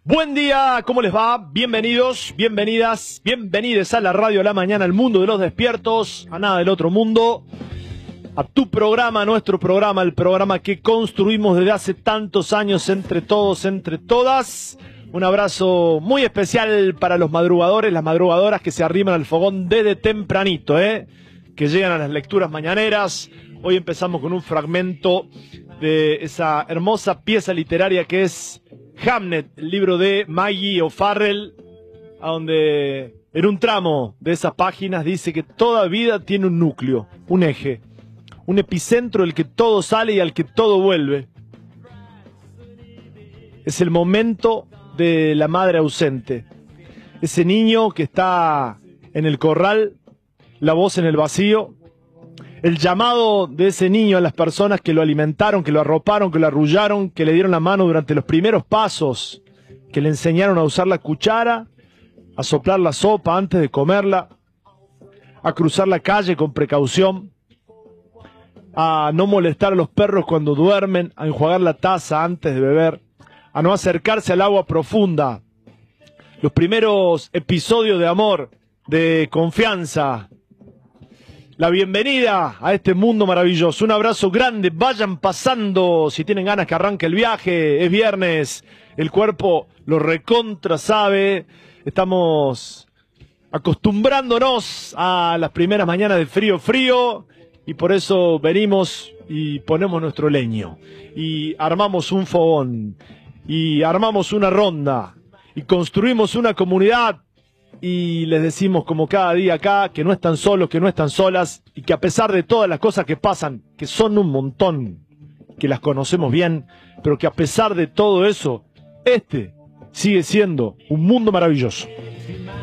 Buen día, ¿cómo les va? Bienvenidos, bienvenidas, bienvenides a la radio de la mañana, al mundo de los despiertos, a nada del otro mundo, a tu programa, a nuestro programa, el programa que construimos desde hace tantos años entre todos, entre todas. Un abrazo muy especial para los madrugadores, las madrugadoras que se arriman al fogón desde tempranito, que llegan a las lecturas mañaneras. Hoy empezamos con un fragmento de esa hermosa pieza literaria que es Hamnet, el libro de Maggie O'Farrell, a donde en un tramo de esas páginas dice que toda vida tiene un núcleo, un eje, un epicentro del que todo sale y al que todo vuelve. Es el momento de la madre ausente, ese niño que está en el corral, la voz en el vacío, el llamado de ese niño a las personas que lo alimentaron, que lo arroparon, que lo arrullaron, que le dieron la mano durante los primeros pasos, que le enseñaron a usar la cuchara, a soplar la sopa antes de comerla, a cruzar la calle con precaución, a no molestar a los perros cuando duermen, a enjuagar la taza antes de beber, a no acercarse al agua profunda. Los primeros episodios de amor, de confianza, la bienvenida a este mundo maravilloso. Un abrazo grande, vayan pasando, si tienen ganas que arranque el viaje, es viernes, el cuerpo lo recontra sabe, estamos acostumbrándonos a las primeras mañanas de frío, y por eso venimos y ponemos nuestro leño, y armamos un fogón, y armamos una ronda, y construimos una comunidad, y les decimos como cada día acá que no están solos, que no están solas, y que a pesar de todas las cosas que pasan, que son un montón, que las conocemos bien, pero que a pesar de todo eso, este sigue siendo un mundo maravilloso.